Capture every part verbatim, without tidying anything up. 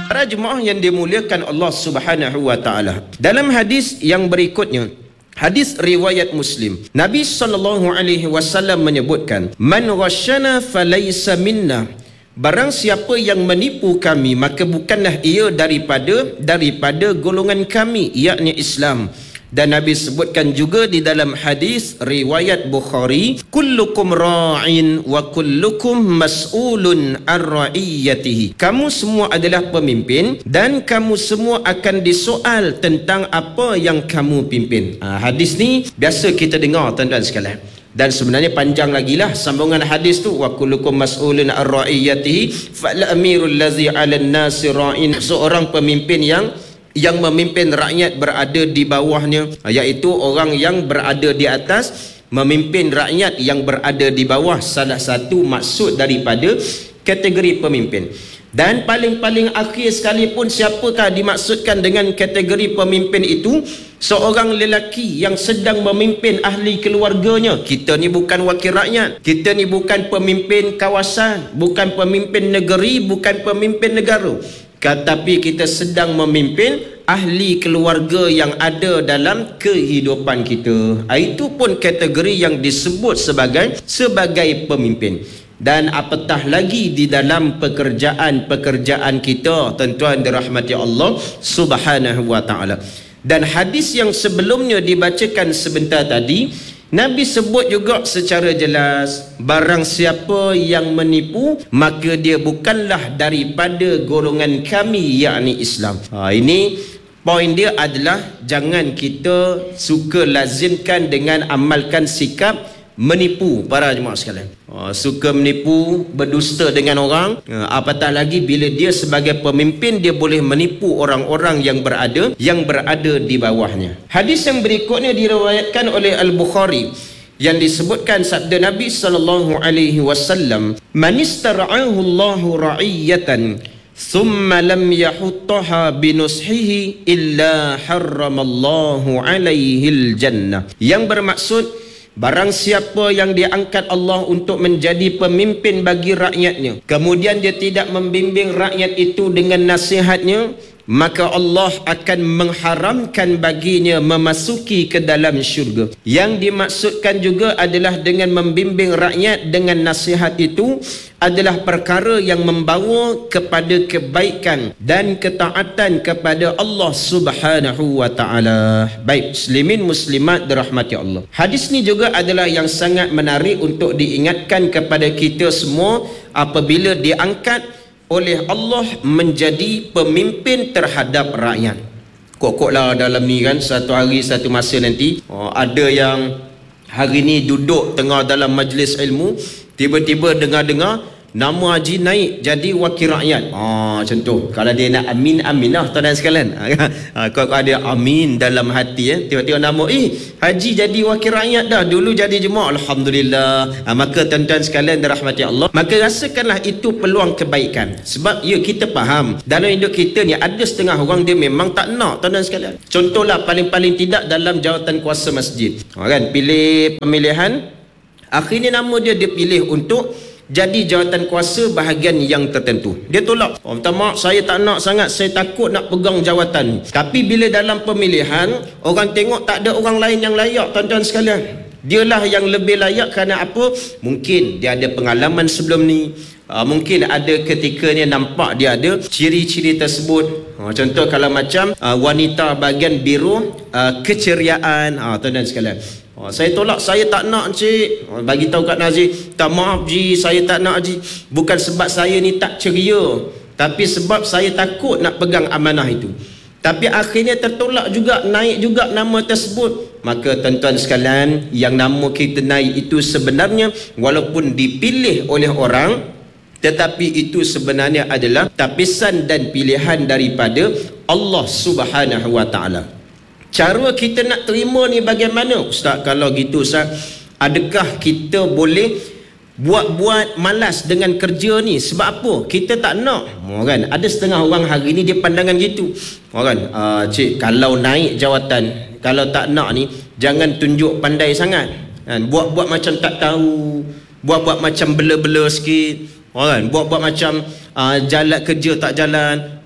Para jemaah yang dimuliakan Allah Subhanahu wa taala. Dalam hadis yang berikutnya, hadis riwayat Muslim, Nabi sallallahu alaihi wasallam menyebutkan, "Man ghasyana falaysa minna." Barang siapa yang menipu kami, maka bukanlah ia daripada daripada golongan kami, yakni Islam. Dan Nabi sebutkan juga di dalam hadis riwayat Bukhari, kullukum ra'in wa kullukum mas'ulun ar ra'iyatihi. Kamu semua adalah pemimpin dan kamu semua akan disoal tentang apa yang kamu pimpin. Ha, hadis ni biasa kita dengar tuan-tuan sekalian. Dan sebenarnya panjang lagi lah sambungan hadis tu, wa kullukum mas'ulun ar ra'iyatihi fal amirul ladzi 'alan nasi ra'in. Seorang pemimpin yang yang memimpin rakyat berada di bawahnya, iaitu orang yang berada di atas memimpin rakyat yang berada di bawah, salah satu maksud daripada kategori pemimpin. Dan paling-paling akhir sekalipun, siapakah dimaksudkan dengan kategori pemimpin itu? Seorang lelaki yang sedang memimpin ahli keluarganya. Kita ni bukan wakil rakyat, kita ni bukan pemimpin kawasan, bukan pemimpin negeri, bukan pemimpin negara, tetapi kita sedang memimpin ahli keluarga yang ada dalam kehidupan kita. Itu pun kategori yang disebut sebagai sebagai pemimpin. Dan apatah lagi di dalam pekerjaan-pekerjaan kita, tuan-tuan dirahmati Allah Subhanahu wa taala. Dan hadis yang sebelumnya dibacakan sebentar tadi, Nabi sebut juga secara jelas, barang siapa yang menipu, maka dia bukanlah daripada golongan kami, yakni Islam. Ha, ini poin dia adalah jangan kita suka lazimkan dengan amalkan sikap menipu para jemaah sekalian. Ha, suka menipu, berdusta dengan orang, ha, apatah lagi bila dia sebagai pemimpin dia boleh menipu orang-orang yang berada yang berada di bawahnya. Hadis yang berikutnya diriwayatkan oleh Al-Bukhari yang disebutkan sabda Nabi sallallahu alaihi wasallam, "Man istara'ahu Allahu ra'iyatan thumma lam yahuttaha binushihi illa harramallahu alaihi al-jannah." Yang bermaksud, barang siapa yang diangkat Allah untuk menjadi pemimpin bagi rakyatnya, kemudian dia tidak membimbing rakyat itu dengan nasihatnya, maka Allah akan mengharamkan baginya memasuki ke dalam syurga. Yang dimaksudkan juga adalah dengan membimbing rakyat dengan nasihat itu adalah perkara yang membawa kepada kebaikan dan ketaatan kepada Allah Subhanahu wa taala. Baik, muslimin muslimat dirahmati Allah. Hadis ni juga adalah yang sangat menarik untuk diingatkan kepada kita semua apabila diangkat oleh Allah menjadi pemimpin terhadap rakyat. Kok-koklah dalam ni kan, satu hari satu masa nanti, oh, ada yang hari ni duduk tengah dalam majlis ilmu, tiba-tiba dengar-dengar nama haji naik jadi wakil rakyat. Ah, macam tu. Kalau dia nak amin, amin lah tuan-tuan sekalian. Ha, kalau ada amin dalam hati, eh, tiba-tiba nama, eh haji jadi wakil rakyat dah, dulu jadi jemaah, alhamdulillah. Ha, maka tuan-tuan sekalian dirahmati Allah, maka rasakanlah itu peluang kebaikan. Sebab ya, kita faham dalam hidup kita ni ada setengah orang dia memang tak nak, tuan-tuan sekalian. Contohlah paling-paling tidak dalam jawatan kuasa masjid, ha, kan, pilih pemilihan, akhirnya nama dia dia pilih untuk jadi jawatan kuasa bahagian yang tertentu. Dia tolak, oh, minta maaf, saya tak nak sangat, saya takut nak pegang jawatan. Tapi bila dalam pemilihan, orang tengok tak ada orang lain yang layak, tuan-tuan sekalian, dialah yang lebih layak. Kerana apa? Mungkin dia ada pengalaman sebelum ni, uh, mungkin ada ketikanya nampak dia ada ciri-ciri tersebut. uh, Contoh kalau macam uh, wanita bahagian biru, uh, keceriaan, uh, tuan-tuan sekalian, oh, saya tolak, saya tak nak cik. Oh, bagi tahu kat Nazir, tak, maaf Ji, saya tak nak Ji. Bukan sebab saya ni tak ceria, tapi sebab saya takut nak pegang amanah itu. Tapi akhirnya tertolak juga, naik juga nama tersebut. Maka tuan-tuan sekalian, yang nama kita naik itu sebenarnya walaupun dipilih oleh orang, tetapi itu sebenarnya adalah tapisan dan pilihan daripada Allah Subhanahu wa taala. Cara kita nak terima ni bagaimana? Ustaz, kalau gitu Ustaz, adakah kita boleh buat-buat malas dengan kerja ni? Sebab apa? Kita tak nak. Oh, kan? Ada setengah orang hari ni dia pandangan gitu. Oh, kan? Uh, cik, kalau naik jawatan, kalau tak nak ni, jangan tunjuk pandai sangat. Kan? Buat-buat macam tak tahu, buat-buat macam bela-bela sikit. Oh, kan? Buat-buat macam uh, jalan kerja tak jalan.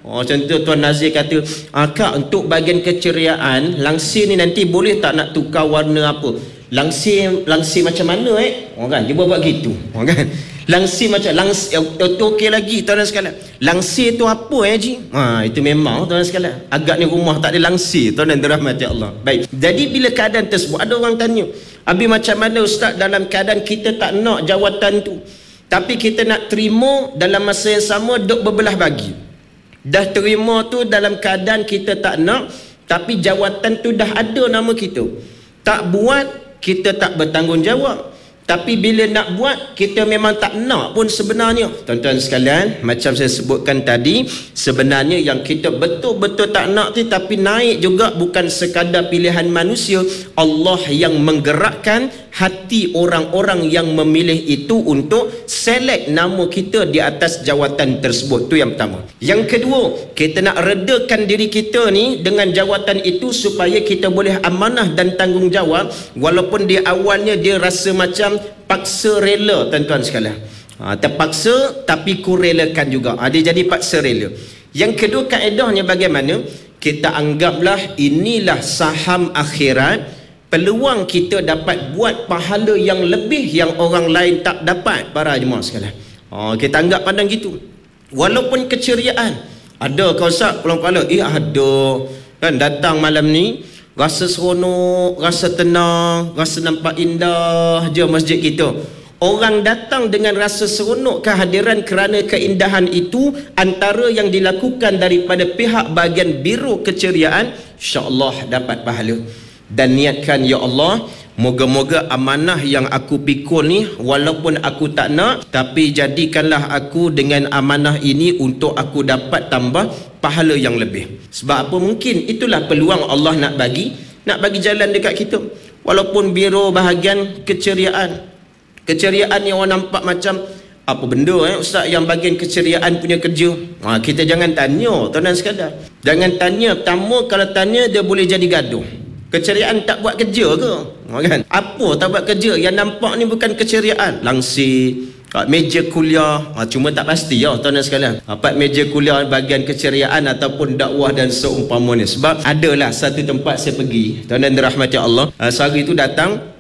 Oh, contoh Tuan Nazir kata, ah, Kak, untuk bahagian keceriaan, langsir ni nanti boleh tak nak tukar warna apa? Langsir, langsir macam mana eh? Oh kan, dia buat, buat gitu. Oh kan? Langsir macam, langsir, itu okey lagi tuan-tuan sekalian. Langsir tu apa eh Ji? Ha, itu memang tuan-tuan sekalian. Agaknya rumah tak ada langsir, tuan-tuan dirahmati Allah. Baik, jadi bila keadaan tersebut, ada orang tanya, Abi macam mana Ustaz dalam keadaan kita tak nak jawatan tu, tapi kita nak terima dalam masa yang sama duk berbelah bagi. Dah terima tu dalam keadaan kita tak nak, tapi jawatan tu dah ada nama kita. Tak buat, kita tak bertanggungjawab. Tapi bila nak buat, kita memang tak nak pun sebenarnya. Tuan-tuan sekalian, macam saya sebutkan tadi, sebenarnya yang kita betul-betul tak nak tu, tapi naik juga bukan sekadar pilihan manusia. Allah yang menggerakkan hati orang-orang yang memilih itu untuk select nama kita di atas jawatan tersebut. Tu yang pertama. Yang kedua, kita nak redakan diri kita ni dengan jawatan itu supaya kita boleh amanah dan tanggungjawab, walaupun di awalnya dia rasa macam paksa rela, tuan-tuan sekalian. Ha, terpaksa tapi kurelakan juga. Ha, dia jadi paksa rela. Yang kedua, kaedahnya bagaimana? Kita anggaplah inilah saham akhirat, peluang kita dapat buat pahala yang lebih yang orang lain tak dapat, para jemaah sekalian. Ha, kita anggap pandang gitu. Walaupun keceriaan, ada kau Ustaz pulang kepala, eh ada kan, datang malam ni rasa seronok, rasa tenang, rasa nampak indah je masjid kita. Orang datang dengan rasa seronok kehadiran kerana keindahan itu, antara yang dilakukan daripada pihak bahagian biro keceriaan, insya-Allah dapat pahala. Dan niatkan, ya Allah, moga-moga amanah yang aku pikul ni, walaupun aku tak nak, tapi jadikanlah aku dengan amanah ini untuk aku dapat tambah pahala yang lebih. Sebab apa? Mungkin itulah peluang Allah nak bagi, nak bagi jalan dekat kita. Walaupun biro bahagian keceriaan, keceriaan yang orang nampak macam apa benda eh Ustaz yang bahagian keceriaan punya kerja. Ha, kita jangan tanya, tuan-tuan sekalian. Jangan tanya. Pertama, kalau tanya dia boleh jadi gaduh. Keceriaan tak buat kerja ke? Ha, kan? Apa tak buat kerja? Yang nampak ni bukan keceriaan. Langsir, kat meja kuliah, ha, cuma tak pasti ya tuan-tuan sekalian. Apa meja kuliah bahagian keceriaan ataupun dakwah dan seumpamanya. Sebab adalah satu tempat saya pergi, tuan-tuan dirahmati Allah. Ha, sehari tu datang,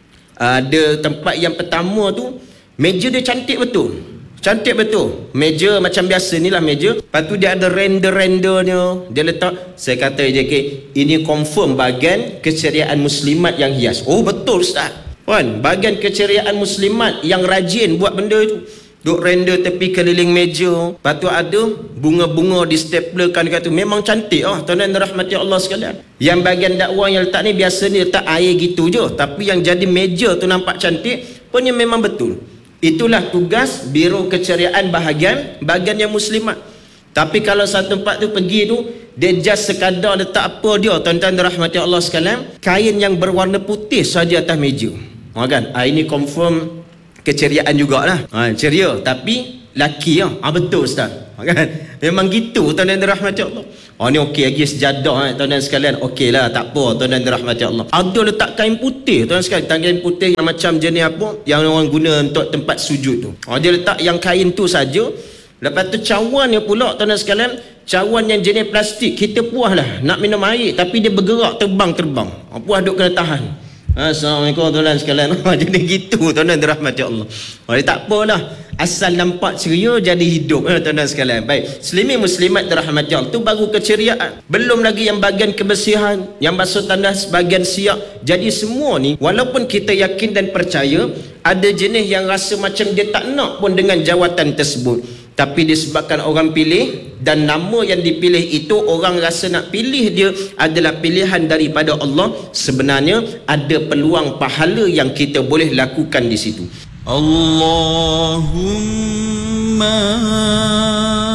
ada tempat yang pertama tu, meja dia cantik betul. Cantik betul. Meja macam biasa ni lah meja. Lepas tu dia ada render-rendernya. Dia letak. Saya kata J K, ini confirm bahagian keceriaan muslimat yang hias. Oh betul Ustaz. Kan? Bahagian keceriaan muslimat yang rajin buat benda itu. Duk render tepi keliling meja. Lepas tu ada bunga-bunga di staplerkan dekat tu. Memang cantik lah. Tuan-tuan rahmati Allah sekalian. Yang bahagian dakwah yang letak ni biasa ni letak air gitu je. Tapi yang jadi meja tu nampak cantik. Punya memang betul. Itulah tugas biro keceriaan bahagian bahagian yang muslimat. Tapi kalau satu tempat tu pergi tu, dia just sekadar letak apa dia, tuan-tuan dirahmati Allah sekalian, kain yang berwarna putih saja atas meja. Ha kan? Ha, ini confirm keceriaan jugalah. Ha, ceria tapi laki lah. Ha, betul Ustaz. Ha, kan? Memang gitu tuan-tuan dirahmati Allah. Oh ni okey lagi sejadah eh, tuan-tuan sekalian. Okey lah, tak apa tuan-tuan dirahmati Allah. Ada letak kain putih tuan-tuan sekalian. Kain putih yang macam jenis apa yang orang guna untuk tempat sujud tu. Oh, dia letak yang kain tu saja. Lepas tu cawannya pula tuan-tuan sekalian, cawan yang jenis plastik. Kita puas lah nak minum air, tapi dia bergerak terbang-terbang. Oh, puas duk kena tahan. Assalamualaikum tuan-tuan sekalian. Jadi gitu tuan-tuan dirahmati Allah. Oh, dia tak apalah. Asal nampak ceria jadi hidup eh, tuan-tuan sekalian. Baik, muslimin muslimat dirahmati Allah, tu baru keceriaan. Belum lagi yang bahagian kebersihan, yang basuh tandas, bahagian siap. Jadi semua ni, walaupun kita yakin dan percaya, ada jenis yang rasa macam dia tak nak pun dengan jawatan tersebut. Tapi disebabkan orang pilih, dan nama yang dipilih itu orang rasa nak pilih dia adalah pilihan daripada Allah, sebenarnya ada peluang pahala yang kita boleh lakukan di situ. Allahumma